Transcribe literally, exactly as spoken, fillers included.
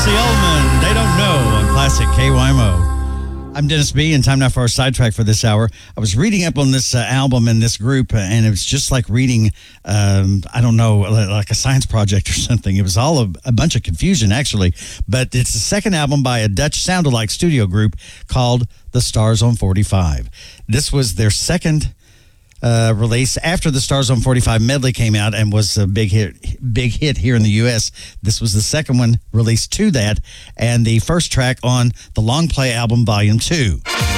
Tracey Ullman, They Don't Know on Classic K Y M O. I'm Dennis B., and time now for our sidetrack for this hour. I was reading up on this uh, album and this group, uh, and it was just like reading, um, I don't know, like a science project or something. It was all a, a bunch of confusion, actually. But it's the second album by a Dutch sound-alike studio group called The Stars on forty-five. This was their second Uh, release after the Stars on forty-five medley came out and was a big hit, big hit here in the U S. This was the second one released to that, and the first track on the long play album, Volume Two.